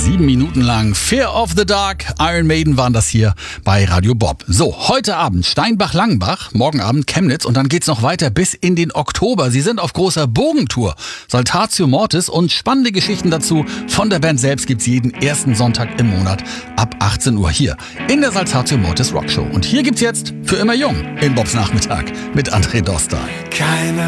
7 Minuten lang. Fear of the Dark, Iron Maiden waren das hier bei Radio Bob. So, heute Abend Steinbach-Langenbach, morgen Abend Chemnitz und dann geht's noch weiter bis in den Oktober. Sie sind auf großer Bogentour. Saltatio Mortis und spannende Geschichten dazu von der Band selbst gibt's jeden ersten Sonntag im Monat ab 18 Uhr hier in der Saltatio Mortis Rockshow. Und hier gibt's jetzt Für immer jung in Bobs Nachmittag mit André Doster.